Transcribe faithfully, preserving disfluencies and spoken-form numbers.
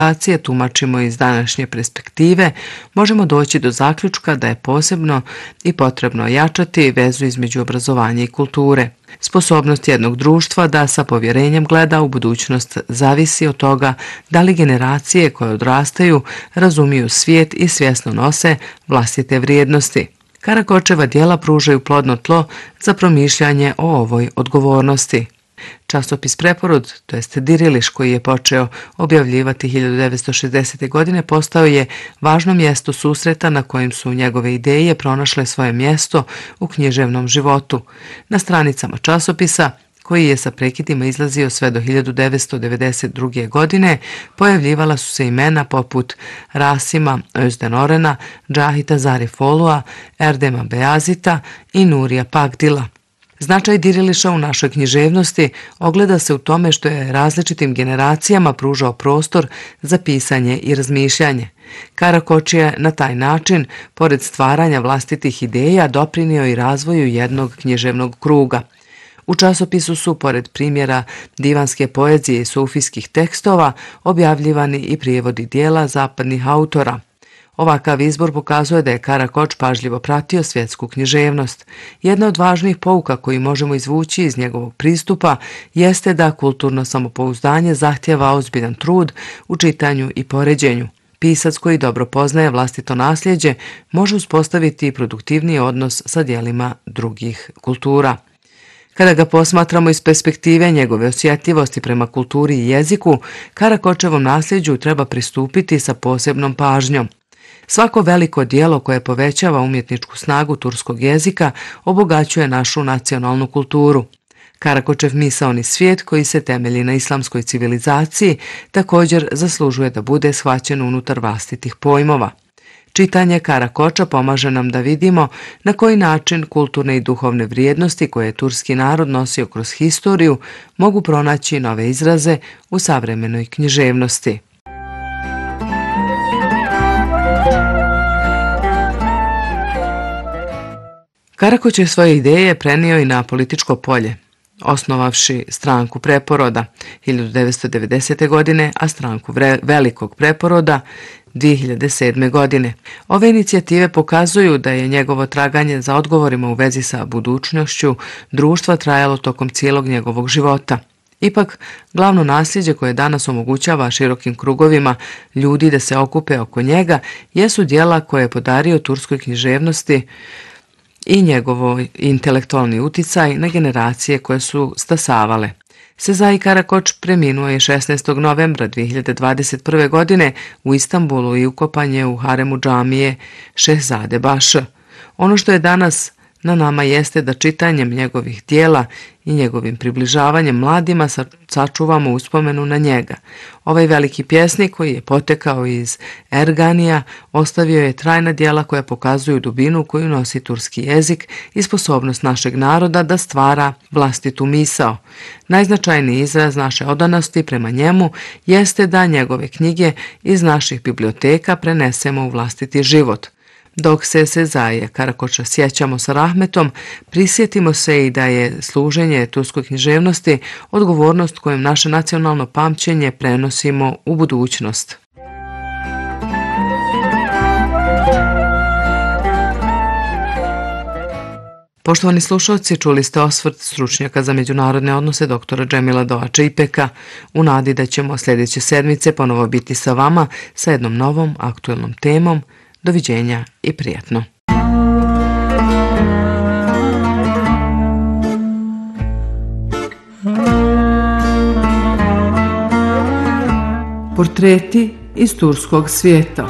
civilizacije tumačimo iz današnje perspektive, možemo doći do zaključka da je posebno i potrebno jačati vezu između obrazovanja i kulture. Sposobnost jednog društva da sa povjerenjem gleda u budućnost zavisi od toga da li generacije koje odrastaju razumiju svijet i svjesno nose vlastite vrijednosti. Karakočeva djela pružaju plodno tlo za promišljanje o ovoj odgovornosti. Časopis Preporod, to jest Diriliš, koji je počeo objavljivati hiljadu devetsto šezdesete. godine, postao je važno mjesto susreta na kojem su njegove ideje pronašle svoje mjesto u književnom životu. Na stranicama časopisa, koji je sa prekidima izlazio sve do hiljadu devetsto devedeset druge. godine, pojavljivala su se imena poput Rasima Özdenorena, Džahita Zarifolua, Erdema Beyazita i Nurija Pagdila. Značaj Diriliša u našoj književnosti ogleda se u tome što je različitim generacijama pružao prostor za pisanje i razmišljanje. Karakoč je na taj način, pored stvaranja vlastitih ideja, doprinio i razvoju jednog književnog kruga. U časopisu su, pored primjera divanske poezije i sufijskih tekstova, objavljivani i prijevodi dijela zapadnih autora. Ovakav izbor pokazuje da je Karakoč pažljivo pratio svjetsku književnost. Jedna od važnih pouka koju možemo izvući iz njegovog pristupa jeste da kulturno samopouzdanje zahtjeva ozbiljan trud u čitanju i poređenju. Pisac koji dobro poznaje vlastito nasljeđe može uspostaviti produktivniji odnos sa djelima drugih kultura. Kada ga posmatramo iz perspektive njegove osjetljivosti prema kulturi i jeziku, Karakočevom nasljeđu treba pristupiti sa posebnom pažnjom. Svako veliko djelo koje povećava umjetničku snagu turskog jezika obogaćuje našu nacionalnu kulturu. Karakočev misaoni svijet, koji se temelji na islamskoj civilizaciji, također zaslužuje da bude shvaćen unutar vlastitih pojmova. Čitanje Karakoča pomaže nam da vidimo na koji način kulturne i duhovne vrijednosti koje je turski narod nosio kroz historiju mogu pronaći nove izraze u savremenoj književnosti. Karakoč je svoje ideje prenio i na političko polje, osnovavši stranku Preporoda hiljadu devetsto devedesete. godine, a stranku Velikog Preporoda dvije hiljade sedme. godine. Ove inicijative pokazuju da je njegovo traganje za odgovorima u vezi sa budućnošću društva trajalo tokom cijelog njegovog života. Ipak, glavno nasljeđe koje danas omogućava širokim krugovima ljudi da se okupe oko njega jesu djela koje je podario turskoj književnosti i njegovo intelektualni uticaj na generacije koje su stasavale. Sezai Karakoč preminuo je šesnaestog novembra dvije hiljade dvadeset prve. godine u Istanbulu i ukopan je u haremu džamije Šehzade Baš. Ono što je danas na nama jeste da čitanjem njegovih dijela i njegovim približavanjem mladima sačuvamo uspomenu na njega. Ovaj veliki pjesnik, koji je potekao iz Erganija, ostavio je trajna djela koja pokazuju dubinu koju nosi turski jezik i sposobnost našeg naroda da stvara vlastitu misao. Najznačajniji izraz naše odanosti prema njemu jeste da njegove knjige iz naših biblioteka prenesemo u vlastiti život. Dok se Sezaija Karakoča sjećamo sa rahmetom, prisjetimo se i da je služenje turskoj književnosti odgovornost kojom naše nacionalno pamćenje prenosimo u budućnost. Poštovani slušalci, čuli ste osvrt stručnjaka za međunarodne odnose doktora Džemila Doača Ipeka, u nadi da ćemo sljedeće sedmice ponovo biti sa vama sa jednom novom aktuelnom temom. Doviđenja i prijatno. Portreti iz turskog svijeta.